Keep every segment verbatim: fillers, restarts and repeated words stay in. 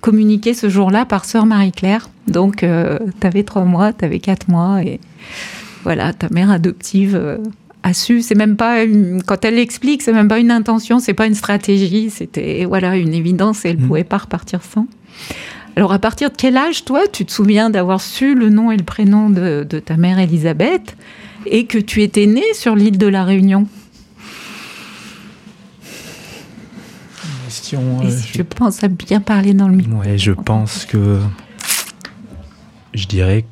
communiqué ce jour-là par sœur Marie-Claire. Donc, euh, tu avais trois mois, tu avais quatre mois. Et voilà, ta mère adoptive euh, a su. C'est même pas une, quand elle l'explique, c'est même pas une intention, c'est pas une stratégie. C'était voilà, une évidence et elle ne mmh. pouvait pas repartir sans. Alors, à partir de quel âge, toi, tu te souviens d'avoir su le nom et le prénom de, de ta mère Elisabeth et que tu étais née sur l'île de la Réunion ? Question, et euh, si je... tu penses à bien parler dans le micro. Ouais, je pense que je dirais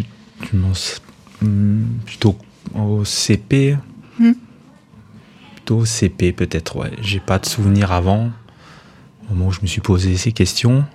plutôt au C P. Hmm. Plutôt au C P, peut-être, ouais. J'ai pas de souvenir avant, au moment où je me suis posé ces questions.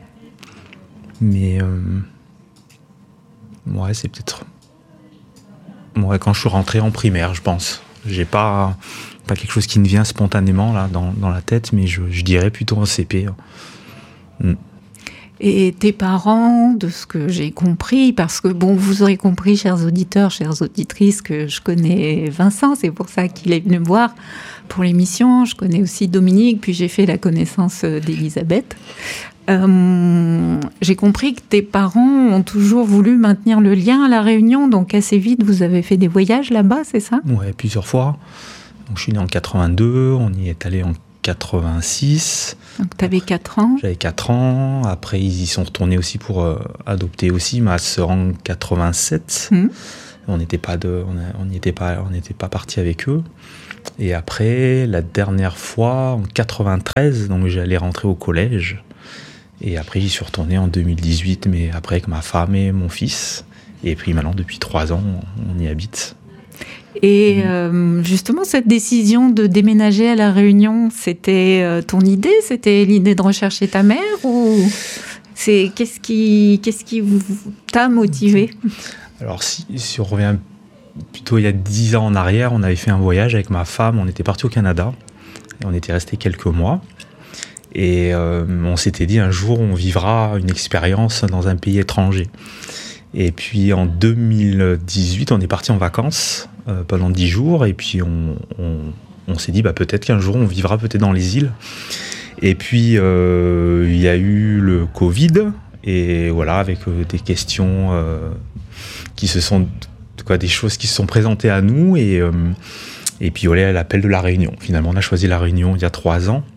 Mais euh, ouais, c'est peut-être ouais, quand je suis rentré en primaire, je pense. J'ai pas, pas quelque chose qui me vient spontanément là, dans, dans la tête, mais je, je dirais plutôt en C P. Mm. Et tes parents, de ce que j'ai compris, parce que bon, vous aurez compris, chers auditeurs, chères auditrices, que je connais Vincent, c'est pour ça qu'il est venu me voir pour l'émission. Je connais aussi Dominique, puis j'ai fait la connaissance d'Elisabeth. Euh, j'ai compris que tes parents ont toujours voulu maintenir le lien à La Réunion, donc assez vite, vous avez fait des voyages là-bas, c'est ça ? Oui, plusieurs fois. Donc, je suis né en quatre-vingt-deux, on y est allé en quatre-vingt-six. Donc tu avais quatre ans ? J'avais quatre ans. Après, ils y sont retournés aussi pour euh, adopter aussi ma sœur en quatre-vingt-sept. Mmh. On n'était pas de, on n'y était pas, on n'était pas parti avec eux. Et après, la dernière fois, en quatre-vingt-treize, donc j'allais rentrer au collège. Et après, j'y suis retourné en deux mille dix-huit, mais après avec ma femme et mon fils. Et puis maintenant, depuis trois ans, on y habite. Et euh, justement, cette décision de déménager à La Réunion, c'était euh, ton idée ? C'était l'idée de rechercher ta mère ? Ou c'est, qu'est-ce qui, qu'est-ce qui vous, t'a motivé ? Alors, si, si on revient plutôt il y a dix ans en arrière, on avait fait un voyage avec ma femme. On était parti au Canada. Et on était resté quelques mois. Et euh, on s'était dit un jour on vivra une expérience dans un pays étranger. Et puis en deux mille dix-huit, on est parti en vacances euh, pendant dix jours. Et puis on, on, on s'est dit bah, peut-être qu'un jour on vivra peut-être dans les îles. Et puis euh, il y a eu le Covid. Et voilà, avec euh, des questions euh, qui se sont... Quoi, des choses qui se sont présentées à nous. Et, euh, et puis voilà, l'appel de La Réunion. Finalement, on a choisi La Réunion il y a trois ans.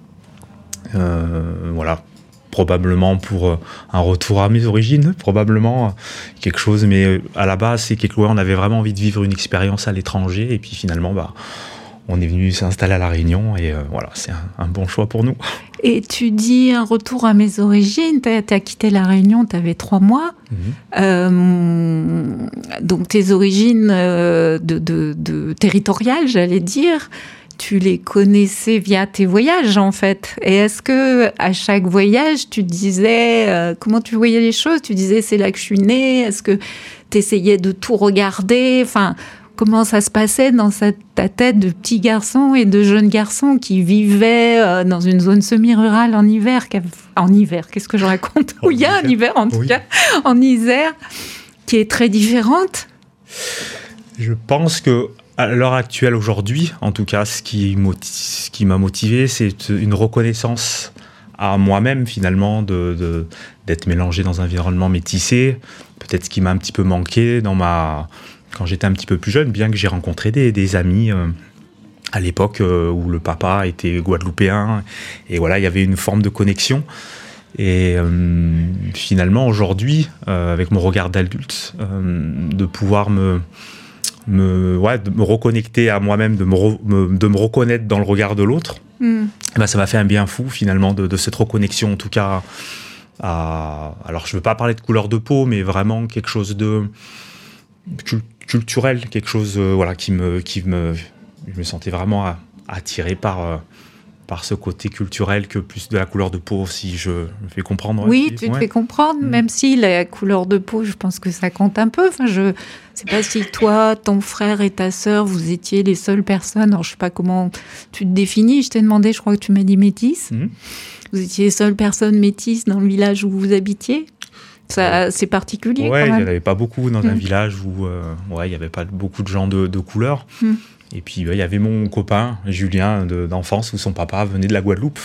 Euh, voilà, probablement pour euh, un retour à mes origines, probablement euh, quelque chose, mais euh, à la base, c'est quelque chose, on avait vraiment envie de vivre une expérience à l'étranger, et puis finalement, bah, on est venu s'installer à La Réunion, et euh, voilà, c'est un, un bon choix pour nous. Et tu dis un retour à mes origines, tu as quitté La Réunion, tu avais trois mois, mmh. euh, donc tes origines euh, de, de, de territoriales, j'allais dire, tu les connaissais via tes voyages, en fait. Et est-ce que à chaque voyage, tu disais euh, comment tu voyais les choses ? Tu disais c'est là que je suis née. Est-ce que tu essayais de tout regarder ? Enfin, comment ça se passait dans ta tête de petit garçon et de jeune garçon qui vivait euh, dans une zone semi-rurale en hiver, en hiver, qu'est-ce que je raconte ? Où il y a un hiver, en tout oui. cas, en Isère, qui est très différente. Je pense que à l'heure actuelle, aujourd'hui, en tout cas, ce qui, motiv- ce qui m'a motivé, c'est une reconnaissance à moi-même, finalement, de, de, d'être mélangé dans un environnement métissé. Peut-être ce qui m'a un petit peu manqué dans ma... quand j'étais un petit peu plus jeune, bien que j'ai rencontré des, des amis euh, à l'époque euh, où le papa était guadeloupéen. Et voilà, il y avait une forme de connexion. Et euh, finalement, aujourd'hui, euh, avec mon regard d'adulte, euh, de pouvoir me... Me, ouais, de me reconnecter à moi-même, de me, re, me, de me reconnaître dans le regard de l'autre, mm. ben ça m'a fait un bien fou finalement de, de cette reconnexion, en tout cas à, alors je ne veux pas parler de couleur de peau, mais vraiment quelque chose de culturel, quelque chose euh, voilà, qui me, qui me, je me sentais vraiment attiré par, euh, par ce côté culturel que plus de la couleur de peau, si je me fais comprendre. Ouais, oui, si, tu te ouais. fais comprendre, mmh. même si la couleur de peau, je pense que ça compte un peu. Enfin, je ne sais pas si toi, ton frère et ta sœur, vous étiez les seules personnes, alors je ne sais pas comment tu te définis, je t'ai demandé, je crois que tu m'as dit métisse. Mmh. Vous étiez les seules personnes métisses dans le village où vous habitiez ? Ça, c'est particulier ouais, quand même. Il n'y en avait pas beaucoup dans mmh. un village où euh, ouais, il n'y avait pas beaucoup de gens de, de couleur. Mmh. Et puis, il ouais, y avait mon copain, Julien, de, d'enfance, où son papa venait de la Guadeloupe.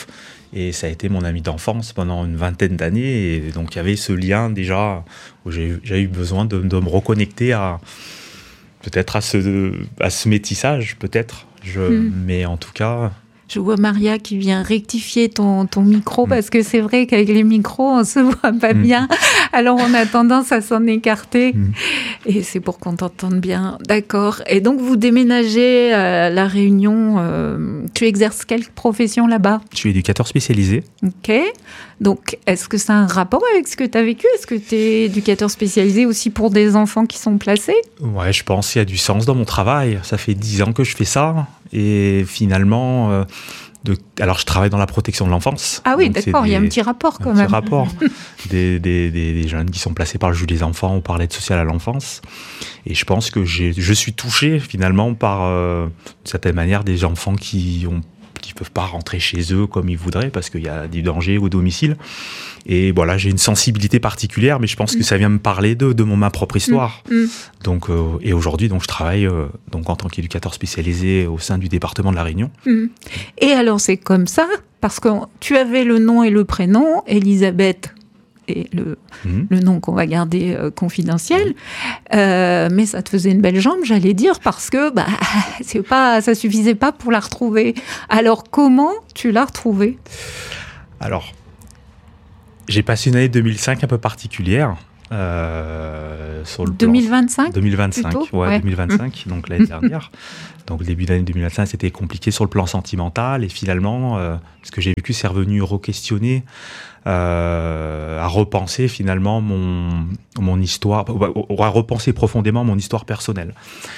Et ça a été mon ami d'enfance pendant une vingtaine d'années. Et donc, il y avait ce lien déjà où j'ai, j'ai eu besoin de, de me reconnecter à peut-être à ce, à ce métissage, peut-être. Je, mmh. Mais en tout cas... Je vois Maria qui vient rectifier ton, ton micro, mmh. parce que c'est vrai qu'avec les micros, on ne se voit pas mmh. bien. Alors, on a tendance à s'en écarter. Mmh. Et c'est pour qu'on t'entende bien. D'accord. Et donc, vous déménagez à La Réunion. Euh, tu exerces quelle profession là-bas ? Je suis éducateur spécialisé. OK. Donc, est-ce que ça a un rapport avec ce que tu as vécu ? Est-ce que tu es éducateur spécialisé aussi pour des enfants qui sont placés ? Ouais, je pense qu'il y a du sens dans mon travail. Ça fait dix ans que je fais ça. Et finalement, euh, de... alors je travaille dans la protection de l'enfance. Ah oui, d'accord, des... il y a un petit rapport quand un même. Un petit rapport. des, des, des, des jeunes qui sont placés par le juge des enfants ou par l'aide sociale à l'enfance. Et je pense que j'ai, je suis touché finalement par, euh, d'une certaine manière, des enfants qui ont qui ne peuvent pas rentrer chez eux comme ils voudraient parce qu'il y a des dangers au domicile. Et voilà, j'ai une sensibilité particulière, mais je pense mmh. que ça vient me parler de, de mon, ma propre histoire. Mmh. Donc, euh, et aujourd'hui, donc, je travaille euh, donc, en tant qu'éducateur spécialisé au sein du département de La Réunion. Mmh. Et alors, c'est comme ça, parce que tu avais le nom et le prénom, Elisabeth, et le, mmh. le nom qu'on va garder euh, confidentiel, euh, mais ça te faisait une belle jambe, j'allais dire, parce que bah, c'est pas, ça suffisait pas pour la retrouver. Alors, comment tu l'as retrouvée ? Alors, j'ai passé une année deux mille cinq un peu particulière. Euh, sur le deux mille vingt-cinq deux mille vingt-cinq, ouais, ouais. deux mille vingt-cinq, donc l'année dernière. Donc, le début de l'année deux mille vingt-cinq, c'était compliqué sur le plan sentimental. Et finalement, euh, ce que j'ai vécu, c'est revenu re-questionner, euh, à repenser finalement mon, mon histoire, à repenser profondément mon histoire personnelle.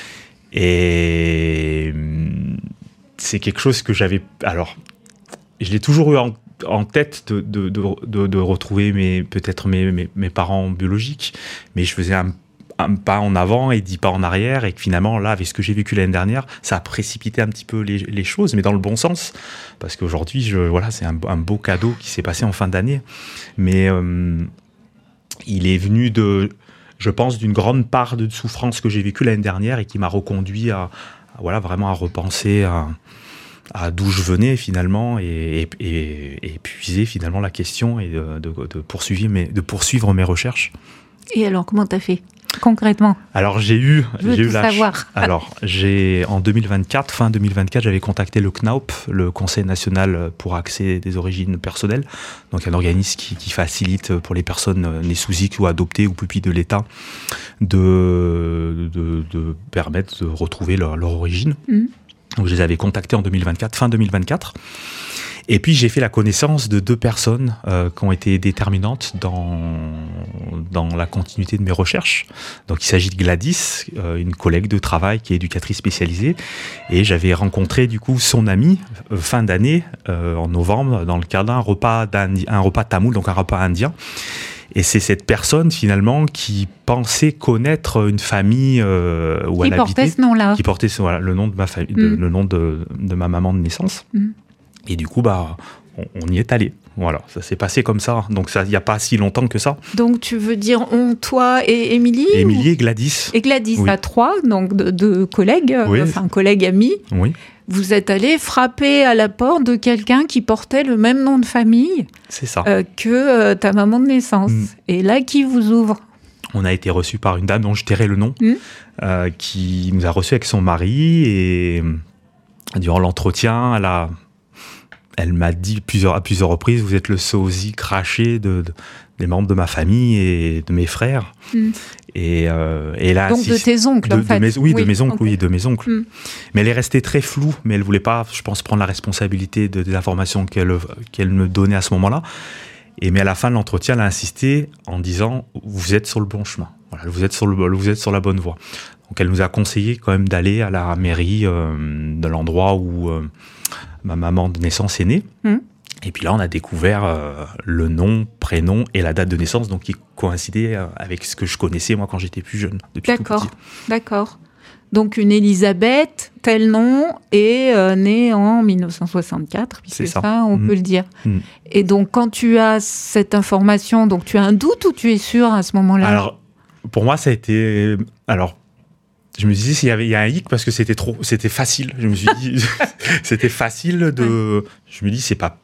Et c'est quelque chose que j'avais... Alors, je l'ai toujours eu en en tête de, de, de, de, de retrouver mes, peut-être mes, mes, mes parents biologiques, mais je faisais un, un pas en avant et dix pas en arrière, et que finalement, là, avec ce que j'ai vécu l'année dernière, ça a précipité un petit peu les, les choses, mais dans le bon sens, parce qu'aujourd'hui, je, voilà, c'est un, un beau cadeau qui s'est passé en fin d'année, mais euh, il est venu de, je pense, d'une grande part de souffrance que j'ai vécue l'année dernière et qui m'a reconduit à, à voilà, vraiment à repenser à à d'où je venais finalement et, et, et, et épuiser finalement la question et de, de, de, poursuivre mes, de poursuivre mes recherches. Et alors, comment tu as fait concrètement ? Alors, j'ai eu, je veux j'ai tout eu la savoir. Alors, j'ai, en deux mille vingt-quatre, fin deux mille vingt-quatre, j'avais contacté le C N A O P, le Conseil national pour accès des origines personnelles, donc un organisme qui, qui facilite pour les personnes nées sous I C ou adoptées ou pupilles de l'État de, de, de permettre de retrouver leur, leur origine. Mmh. Donc, je les avais contactés en deux mille vingt-quatre, fin deux mille vingt-quatre. Et puis, j'ai fait la connaissance de deux personnes euh, qui ont été déterminantes dans, dans la continuité de mes recherches. Donc, il s'agit de Gladys, euh, une collègue de travail qui est éducatrice spécialisée. Et j'avais rencontré, du coup, son amie euh, fin d'année, euh, en novembre, dans le cadre d'un repas, un repas tamoul, donc un repas indien. Et c'est cette personne, finalement, qui pensait connaître une famille euh, où qui elle habitait. Qui portait ce nom-là. Qui portait ce, voilà, le nom de ma famille, de, mm. le nom de, de ma maman de naissance. Mm. Et du coup, bah, on, on y est allé. Voilà, ça s'est passé comme ça. Donc, il n'y a pas si longtemps que ça. Donc, tu veux dire on, toi et Émilie ? Émilie ou... et Gladys. Et Gladys, oui. À trois, donc de, de collègues, oui. enfin, collègues amis. Oui. Vous êtes allé frapper à la porte de quelqu'un qui portait le même nom de famille. C'est ça. Euh, que euh, ta maman de naissance. Mm. Et là, qui vous ouvre ? On a été reçus par une dame dont je tairai le nom, mm. euh, qui nous a reçus avec son mari. Et durant l'entretien, elle, a, elle m'a dit plusieurs, à plusieurs reprises, vous êtes le sosie craché de, de, des membres de ma famille et de mes frères. Mm. Et, euh, et là, donc si, de tes oncles, de, en fait. De mes, oui, oui, de mes oncles, okay. oui, de mes oncles. Mm. Mais elle est restée très floue, mais elle ne voulait pas, je pense, prendre la responsabilité de, des informations qu'elle, qu'elle me donnait à ce moment-là. Et mais à la fin de l'entretien, elle a insisté en disant « vous êtes sur le bon chemin, voilà, vous, êtes sur le, vous êtes sur la bonne voie ». Donc elle nous a conseillé quand même d'aller à la mairie euh, de l'endroit où euh, ma maman de naissance est née. Mm. Et puis là, on a découvert euh, le nom, prénom et la date de naissance, donc qui coïncidait euh, avec ce que je connaissais moi quand j'étais plus jeune, depuis d'accord, tout petit. D'accord. Donc une Elisabeth, tel nom, est euh, née en dix-neuf cent soixante-quatre, puisque c'est ça, ça on mmh. peut le dire. Mmh. Et donc quand tu as cette information, donc tu as un doute ou tu es sûr à ce moment-là ? Alors, pour moi, ça a été... Alors, je me disais s'il y avait il y a un hic parce que c'était trop, c'était facile. Je me suis dit, c'était facile de... Ouais. Je me dis, c'est pas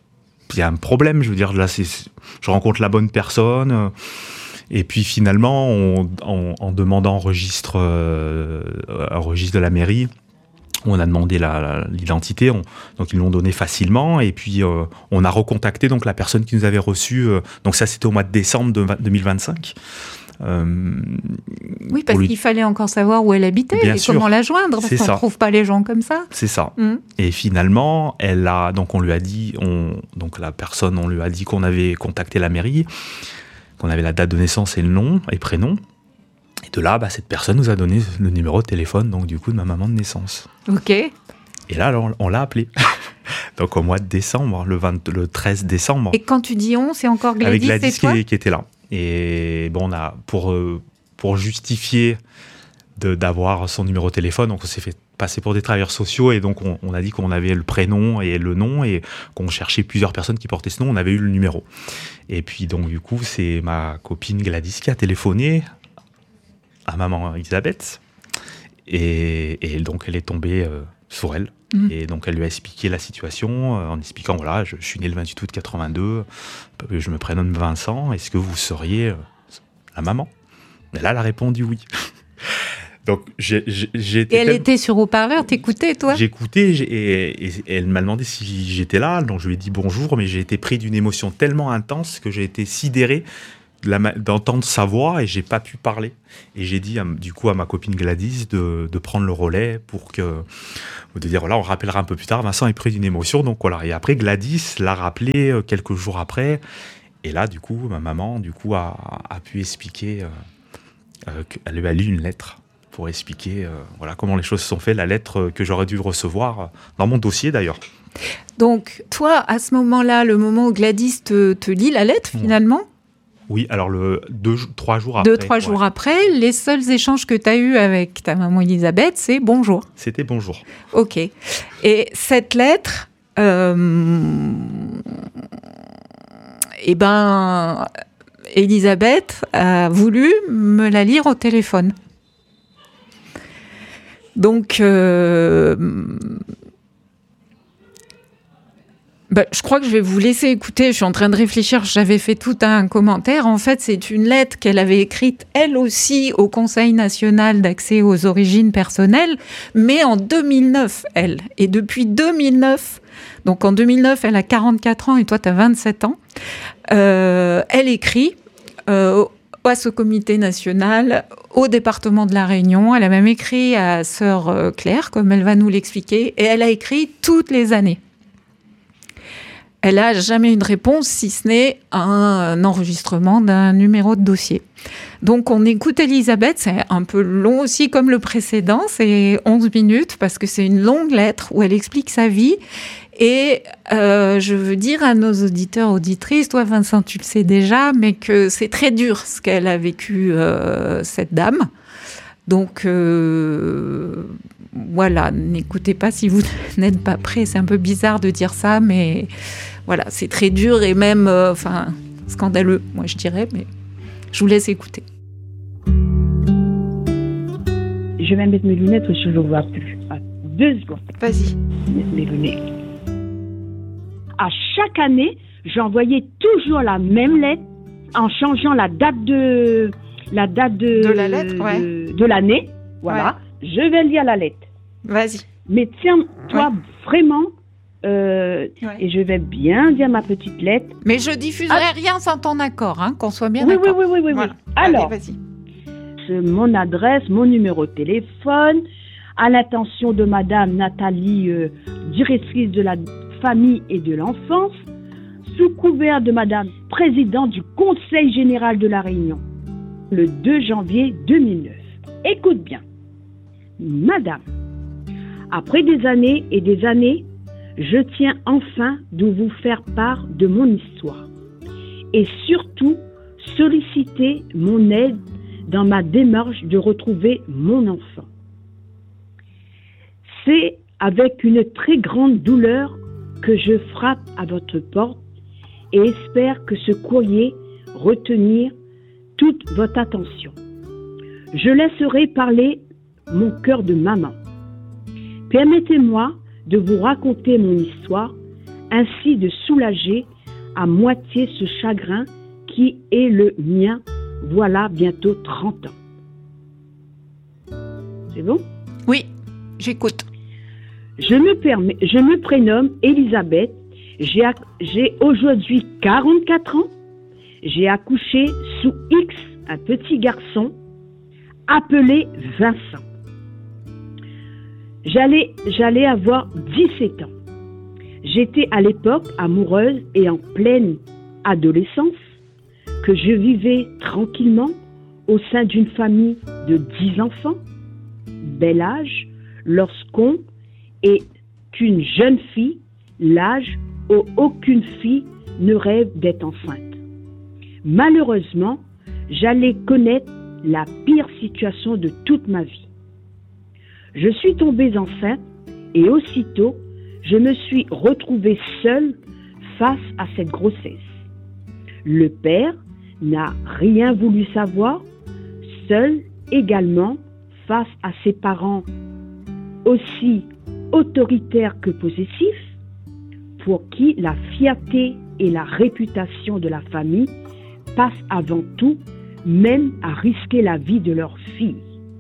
il y a un problème, je veux dire, là, c'est, je rencontre la bonne personne, euh, et puis finalement, on, on, en demandant un registre, euh, un registre de la mairie, on a demandé la, la, l'identité, on, donc ils l'ont donné facilement, et puis euh, on a recontacté donc la personne qui nous avait reçu, euh, donc ça c'était au mois de décembre de deux mille vingt-cinq. Euh, oui, parce lui... qu'il fallait encore savoir où elle habitait Bien et sûr. Comment la joindre, parce c'est qu'on ne trouve pas les gens comme ça. C'est ça. Mmh. Et finalement, elle a, donc on lui a dit, on, donc la personne, on lui a dit qu'on avait contacté la mairie, qu'on avait la date de naissance et le nom et prénom. Et de là, bah, cette personne nous a donné le numéro de téléphone, donc du coup de ma maman de naissance. Ok. Et là, alors, on l'a appelée. Donc au mois de décembre, le, vingt, le treize décembre. Et quand tu dis on, c'est encore Gladys, avec Gladys c'est toi qui, qui était là. Et bon, on a, pour, euh, pour justifier de, d'avoir son numéro de téléphone, donc on s'est fait passer pour des travailleurs sociaux et donc on, on a dit qu'on avait le prénom et le nom et qu'on cherchait plusieurs personnes qui portaient ce nom, on avait eu le numéro. Et puis donc du coup, c'est ma copine Gladys qui a téléphoné à maman Elisabeth et, et donc elle est tombée euh, sur elle. Mmh. Et donc elle lui a expliqué la situation euh, en expliquant voilà, je, je suis né le vingt-huit août quatre-vingt-deux, je me prénomme Vincent, est-ce que vous seriez euh, la maman? Et là elle a répondu oui. Donc j'ai, j'ai, j'ai été et elle tel... était sur haut-parleur, t'écoutais toi? J'écoutais j'ai, et, et, et elle m'a demandé si j'étais là, donc je lui ai dit bonjour, mais j'ai été pris d'une émotion tellement intense que j'ai été sidéré de la, d'entendre sa voix et j'ai pas pu parler. Et j'ai dit du coup à ma copine Gladys de, de prendre le relais pour que, de dire voilà, on rappellera un peu plus tard, Vincent est pris d'une émotion, donc voilà. Et après Gladys l'a rappelé quelques jours après, et là du coup ma maman du coup a, a pu expliquer euh, euh, qu'elle lui a lu une lettre pour expliquer euh, voilà comment les choses se sont faites, la lettre que j'aurais dû recevoir dans mon dossier d'ailleurs. Donc toi à ce moment-là, le moment où Gladys te, te lit la lettre finalement. Oui, alors le deux, trois jours après. Deux, trois ouais. jours après, les seuls échanges que tu as eus avec ta maman Elisabeth, c'est bonjour. C'était bonjour. Ok. Et cette lettre, euh, eh ben, Elisabeth a voulu me la lire au téléphone. Donc, euh, bah, je crois que je vais vous laisser écouter. Je suis en train de réfléchir. J'avais fait tout un commentaire. En fait, c'est une lettre qu'elle avait écrite, elle aussi, au Conseil national d'accès aux origines personnelles, mais en deux mille neuf, elle. Et depuis deux mille neuf, donc en deux mille neuf, elle a quarante-quatre ans et toi, tu as vingt-sept ans, euh, elle écrit euh, à ce comité national, au département de la Réunion. Elle a même écrit à Sœur Claire, comme elle va nous l'expliquer, et elle a écrit toutes les années. Elle n'a jamais eu de réponse, si ce n'est un enregistrement d'un numéro de dossier. Donc, on écoute Elisabeth, c'est un peu long aussi comme le précédent, c'est onze minutes, parce que c'est une longue lettre où elle explique sa vie. Et euh, je veux dire à nos auditeurs, auditrices, toi Vincent, tu le sais déjà, mais que c'est très dur ce qu'elle a vécu, euh, cette dame. Donc, euh, voilà, n'écoutez pas si vous n'êtes pas prêts. C'est un peu bizarre de dire ça, mais voilà, c'est très dur et même, euh, enfin, scandaleux, moi je dirais, mais je vous laisse écouter. Je vais mettre mes lunettes parce que je ne vois plus. Ah, deux secondes. Vas-y. Mettre mes lunettes. À chaque année, j'envoyais toujours la même lettre en changeant la date de la date de, de la lettre, ouais. de, de l'année. Voilà. Ouais. Je vais lire la lettre. Vas-y. Mais tiens, toi, ouais. vraiment, euh, ouais. et je vais bien dire ma petite lettre. Mais je diffuserai ah. rien sans ton accord, hein, qu'on soit bien oui, d'accord. Oui, oui, oui, oui. Voilà. oui. Alors, allez, vas-y. Mon adresse, mon numéro de téléphone, à l'intention de Madame Nathalie, euh, directrice de la famille et de l'enfance, sous couvert de Madame présidente du Conseil général de la Réunion, le deux janvier deux mille neuf. Écoute bien. Madame, après des années et des années, je tiens enfin de vous faire part de mon histoire et surtout solliciter mon aide dans ma démarche de retrouver mon enfant. C'est avec une très grande douleur que je frappe à votre porte et espère que ce courrier retenir toute votre attention. Je laisserai parler mon cœur de maman. Permettez-moi de vous raconter mon histoire, ainsi de soulager à moitié ce chagrin qui est le mien, voilà bientôt trente ans. C'est bon? Oui, j'écoute. Je me, permets, je me prénomme Elisabeth, j'ai, j'ai aujourd'hui quarante-quatre ans, j'ai accouché sous X un petit garçon appelé Vincent. J'allais, j'allais avoir dix-sept ans. J'étais à l'époque amoureuse et en pleine adolescence, que je vivais tranquillement au sein d'une famille de dix enfants, bel âge, lorsqu'on est qu'une jeune fille, l'âge où aucune fille ne rêve d'être enceinte. Malheureusement, j'allais connaître la pire situation de toute ma vie. Je suis tombée enceinte et aussitôt, je me suis retrouvée seule face à cette grossesse. Le père n'a rien voulu savoir, seul également face à ses parents aussi autoritaires que possessifs, pour qui la fierté et la réputation de la famille passent avant tout, même à risquer la vie de leur fille.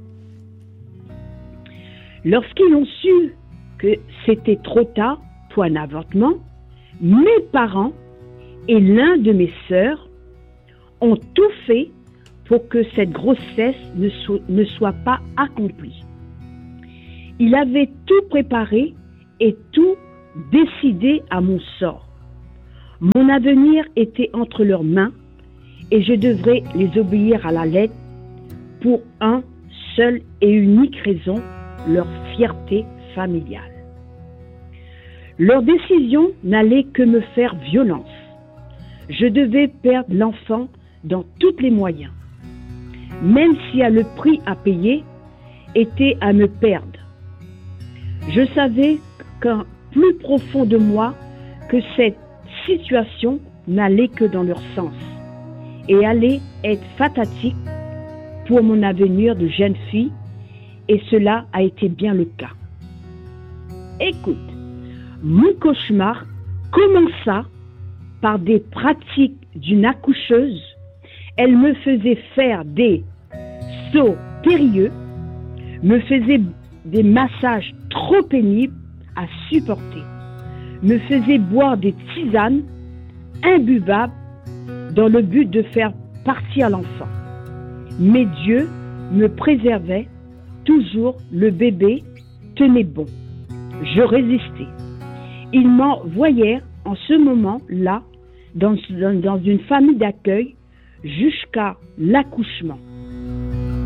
Lorsqu'ils ont su que c'était trop tard pour un avortement, mes parents et l'un de mes sœurs ont tout fait pour que cette grossesse ne, so- ne soit pas accomplie. Ils avaient tout préparé et tout décidé à mon sort. Mon avenir était entre leurs mains et je devrais les obéir à la lettre pour un seul et unique raison, leur fierté familiale. Leur décision n'allait que me faire violence. Je devais perdre l'enfant dans tous les moyens, même si le prix à payer était à me perdre. Je savais qu'un plus profond de moi que cette situation n'allait que dans leur sens et allait être fatatique pour mon avenir de jeune fille, et cela a été bien le cas. Écoute, mon cauchemar commença par des pratiques d'une accoucheuse. Elle me faisait faire des sauts périlleux, me faisait des massages trop pénibles à supporter, me faisait boire des tisanes imbuvables dans le but de faire partir l'enfant. Mais Dieu me préservait, toujours le bébé tenait bon. Je résistais. Ils m'envoyèrent en ce moment-là dans, dans, dans une famille d'accueil jusqu'à l'accouchement.